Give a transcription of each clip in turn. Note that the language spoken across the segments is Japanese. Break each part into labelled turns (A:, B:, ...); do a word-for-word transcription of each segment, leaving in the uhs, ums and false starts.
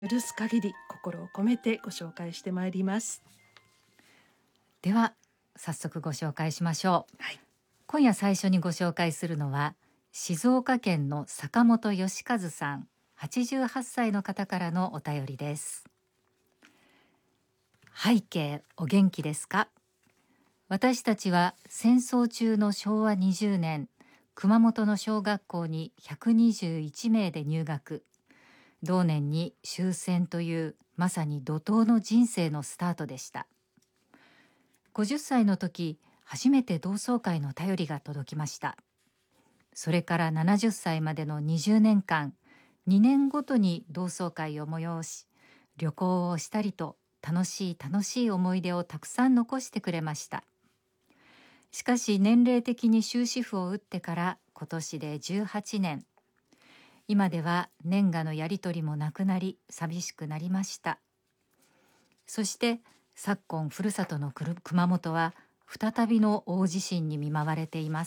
A: 許す限り心を込めてご紹介してまいります。
B: では早速ご紹介しましょう、
A: はい、
B: 今夜最初にご紹介するのは静岡県の坂本義和さんはちじゅうはっさいの方からのお便りです。背景お元気ですか？私たちは戦争中のしょうわにじゅうねん熊本の小学校にひゃくにじゅういちめいで入学。同年に終戦というまさに怒涛の人生のスタートでした。ごじゅっさいの時、初めて同窓会の便りが届きました。それからななじゅっさいまでのにじゅうねんかん、にねんごとに同窓会を催し、旅行をしたりと楽しい楽しい思い出をたくさん残してくれました。しかし年齢的に終止符を打ってから今年でじゅうはちねん。今では年賀のやり取りもなくなり寂しくなりました。そして昨今ふるさとの熊本は再びの大地震に見舞われています。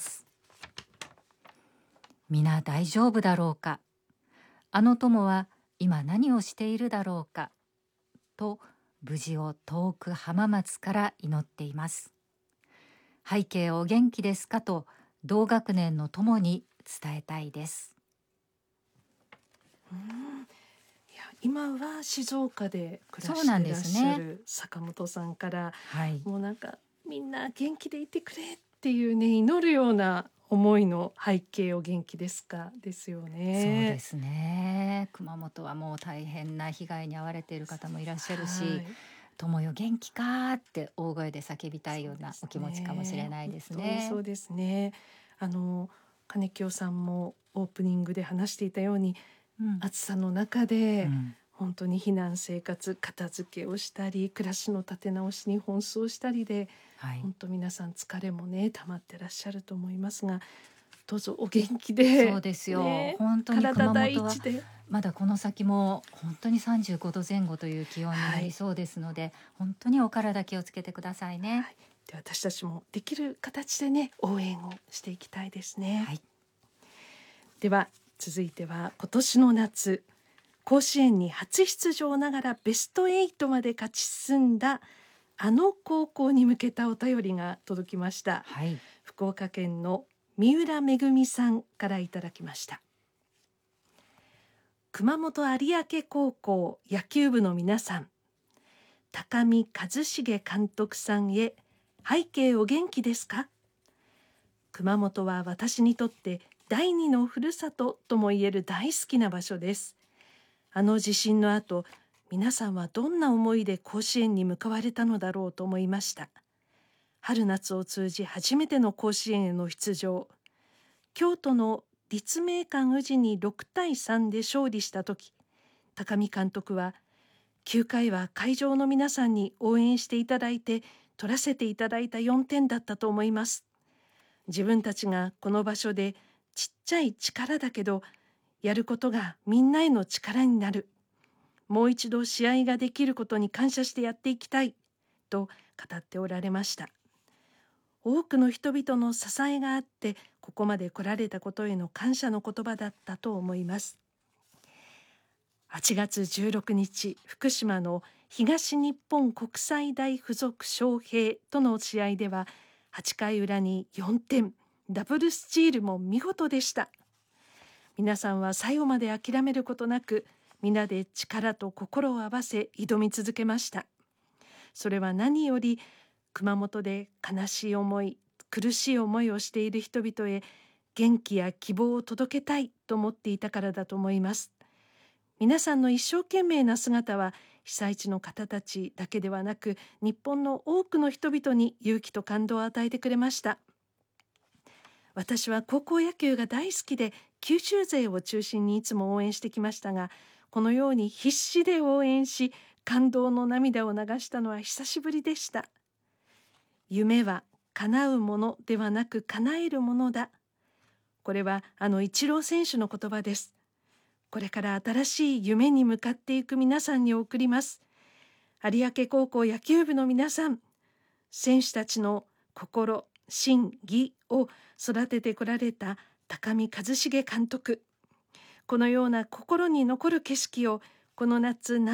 B: 皆大丈夫だろうか、あの友は今何をしているだろうかと無事を遠く浜松から祈っています。背景お元気ですかと同学年の友に伝えたいです。
A: うん、いや今は静岡で暮ら
B: そうなん
A: してらっ
B: ですね。
A: しゃる坂本さんから、
B: はい、
A: もうなんかみんな元気でいてくれっていうね、祈るような思いの背景お元気ですかですよね。
B: そうですね。熊本はもう大変な被害に遭われている方もいらっしゃるし、
A: はい、
B: 友よ元気かって大声で叫びたいよう
A: そうです
B: なお気持ちかもしれ
A: ね。本
B: ないです
A: 当にそ
B: ね。
A: うですね。あの金清さんもオープニングで話していたように、
B: うん、
A: 暑さの中で、
B: うん、
A: 本当に避難生活片付けをしたり暮らしの立て直しに奔走したりで、
B: はい、
A: 本当皆さん疲れもね溜まってらっしゃると思いますが、どうぞお元気で
B: そうですよ。
A: ね、
B: 本当に
A: 体
B: 熊本は
A: 第一で。
B: まだこの先も本当にさんじゅうごどぜん後という気温に
A: はい、
B: なりそうですので、本当にお体気をつけてくださいね。
A: はい、で私たちもできる形でね応援をしていきたいですね。
B: はい、
A: では続いては今年の夏、甲子園に初出場ながらベストエイトまで勝ち進んだあの高校に向けたお便りが届きました。
B: はい、
A: 福岡県の三浦めぐみさんからいただきました。熊本有明高校野球部の皆さん、高見一重監督さんへ、背景お元気ですか？熊本は私にとって第二のふるさととも言える大好きな場所です。あの地震の後、皆さんはどんな思いで甲子園に向かわれたのだろうと思いました。春夏を通じ初めての甲子園への出場。京都の立命館宇治にろくたいさんで勝利した時、高見監督は、きゅうかいは会場の皆さんに応援していただいて取らせていただいたよんてんだったと思います。自分たちがこの場所でちっちゃい力だけど、やることがみんなへの力になる。もう一度試合ができることに感謝してやっていきたいと語っておられました。多くの人々の支えがあってここまで来られたことへの感謝の言葉だったと思います。はちがつじゅうろくにち、福島の東日本国際大附属昌平との試合でははちかい裏によんてん、ダブルスチールも見事でした。皆さんは最後まで諦めることなく、皆で力と心を合わせ挑み続けました。それは何より熊本で悲しい思い、苦しい思いをしている人々へ元気や希望を届けたいと思っていたからだと思います。皆さんの一生懸命な姿は被災地の方たちだけではなく、日本の多くの人々に勇気と感動を与えてくれました。私は高校野球が大好きで九州勢を中心にいつも応援してきましたが、このように必死で応援し感動の涙を流したのは久しぶりでした。夢は叶うものではなく叶えるものだ。これはあのイチロー選手の言葉です。これから新しい夢に向かっていく皆さんに送ります。有明高校野球部の皆さん、選手たちの心、心、技を育ててこられた高見一重監督、このような心に残る景色をこの夏